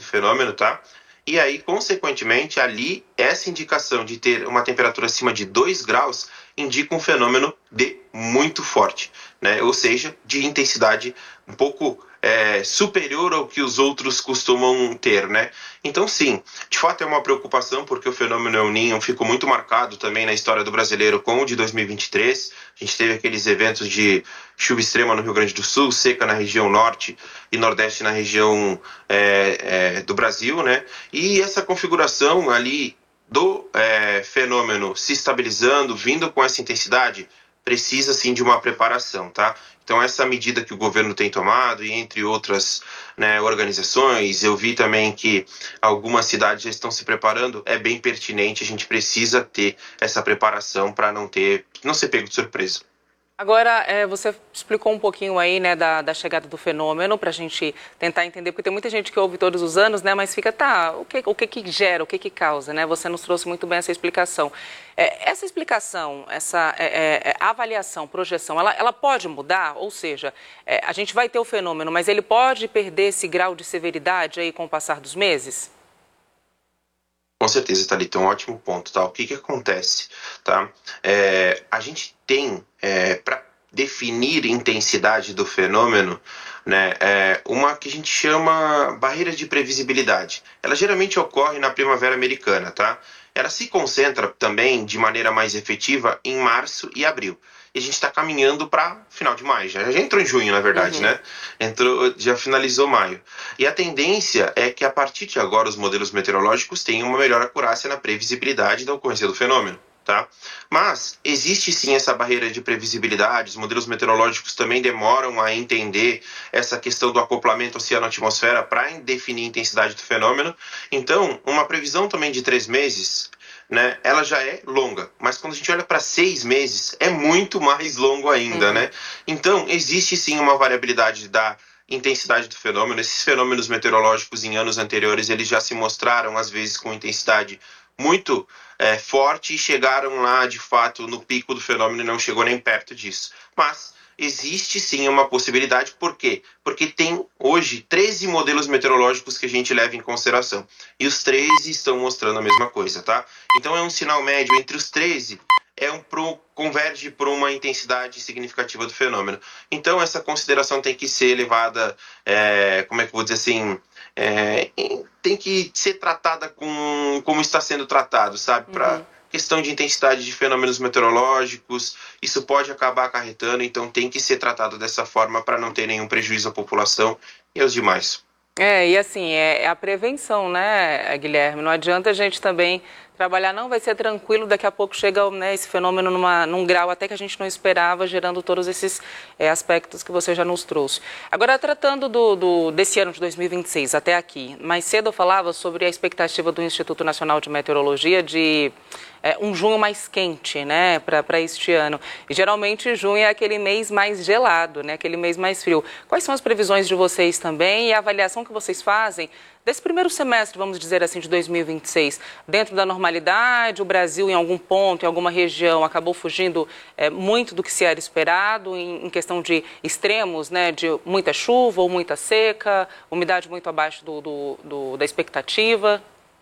fenômeno, tá? E aí, consequentemente, ali, essa indicação de ter uma temperatura acima de 2 graus indica um fenômeno de muito forte, né? Ou seja, de intensidade um pouco superior ao que os outros costumam ter, né? Então, sim, de fato é uma preocupação, porque o fenômeno El Niño ficou muito marcado também na história do brasileiro com o de 2023. A gente teve aqueles eventos de chuva extrema no Rio Grande do Sul, seca na região norte e nordeste na região do Brasil, né? E essa configuração ali do fenômeno se estabilizando, vindo com essa intensidade, precisa sim de uma preparação, tá? Então essa medida que o governo tem tomado, e entre outras, né, organizações, eu vi também que algumas cidades já estão se preparando, é bem pertinente, a gente precisa ter essa preparação para não ser pego de surpresa. Agora, você explicou um pouquinho aí, né, da chegada do fenômeno, para a gente tentar entender, porque tem muita gente que ouve todos os anos, né, mas fica, o que gera, o que causa, né? Você nos trouxe muito bem essa explicação. Essa explicação, essa avaliação, projeção, ela pode mudar? Ou seja, a gente vai ter o fenômeno, mas ele pode perder esse grau de severidade aí com o passar dos meses? Com certeza, Thalita, um ótimo ponto, tá? O que acontece, tá? A gente tem, para definir a intensidade do fenômeno, né, uma que a gente chama barreira de previsibilidade. Ela geralmente ocorre na primavera americana, tá? Ela se concentra também de maneira mais efetiva em março e abril. E a gente está caminhando para final de maio. Já entrou em junho, na verdade, né? Já finalizou maio. E a tendência é que a partir de agora os modelos meteorológicos tenham uma melhor acurácia na previsibilidade da ocorrência do fenômeno, tá? Mas existe sim essa barreira de previsibilidade. Os modelos meteorológicos também demoram a entender essa questão do acoplamento oceano-atmosfera para definir a intensidade do fenômeno. Então, uma previsão também de 3 meses, né, ela já é longa, mas quando a gente olha para 6 meses, é muito mais longo ainda, né? Então, existe sim uma variabilidade da intensidade do fenômeno. Esses fenômenos meteorológicos em anos anteriores, eles já se mostraram, às vezes, com intensidade muito forte e chegaram lá, de fato, no pico do fenômeno e não chegou nem perto disso. Mas existe sim uma possibilidade. Por quê? Porque tem hoje 13 modelos meteorológicos que a gente leva em consideração. E os 13 estão mostrando a mesma coisa, tá? Então é um sinal médio entre os 13, converge para uma intensidade significativa do fenômeno. Então essa consideração tem que ser levada, como é que eu vou dizer assim, tem que ser tratada como está sendo tratado, sabe? Para questão de intensidade de fenômenos meteorológicos, isso pode acabar acarretando, então tem que ser tratado dessa forma para não ter nenhum prejuízo à população e aos demais. E assim, é a prevenção, né, Guilherme? Não adianta a gente também trabalhar, não, vai ser tranquilo, daqui a pouco chega, né, esse fenômeno num grau até que a gente não esperava, gerando todos esses aspectos que você já nos trouxe. Agora, tratando desse ano de 2026 até aqui, mais cedo eu falava sobre a expectativa do Instituto Nacional de Meteorologia de um junho mais quente, né, para este ano. E geralmente junho é aquele mês mais gelado, né, aquele mês mais frio. Quais são as previsões de vocês também e a avaliação que vocês fazem desse primeiro semestre, vamos dizer assim, de 2026? Dentro da normalidade, o Brasil em algum ponto, em alguma região, acabou fugindo muito do que se era esperado em questão de extremos, né, de muita chuva ou muita seca, umidade muito abaixo da expectativa?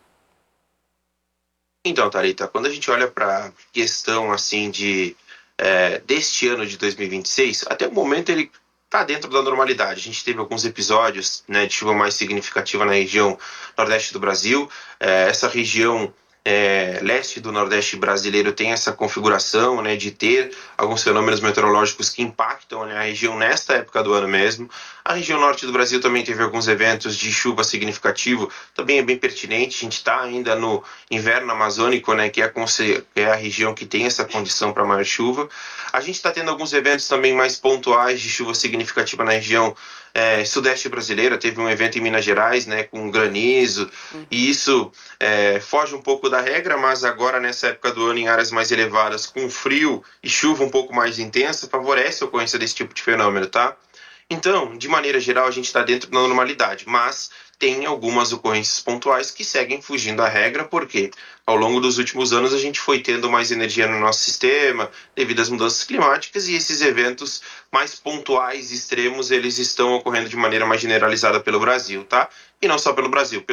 Então, Thalita, quando a gente olha para a questão assim deste ano de 2026, até o momento ele está dentro da normalidade. A gente teve alguns episódios, né, de chuva mais significativa na região nordeste do Brasil. Essa região leste do nordeste brasileiro tem essa configuração, né, de ter alguns fenômenos meteorológicos que impactam, né, a região nesta época do ano mesmo. A região norte do Brasil também teve alguns eventos de chuva significativo, também é bem pertinente. A gente está ainda no inverno amazônico, né, que é a região que tem essa condição para maior chuva. A gente está tendo alguns eventos também mais pontuais de chuva significativa na região sudeste brasileira. Teve um evento em Minas Gerais, né, com granizo, e isso foge um pouco da regra, mas agora nessa época do ano, em áreas mais elevadas, com frio e chuva um pouco mais intensa, favorece a ocorrência desse tipo de fenômeno, tá? Então, de maneira geral, a gente está dentro da normalidade, mas tem algumas ocorrências pontuais que seguem fugindo à regra, porque ao longo dos últimos anos a gente foi tendo mais energia no nosso sistema devido às mudanças climáticas, e esses eventos mais pontuais, extremos, eles estão ocorrendo de maneira mais generalizada pelo Brasil, tá? E não só pelo Brasil,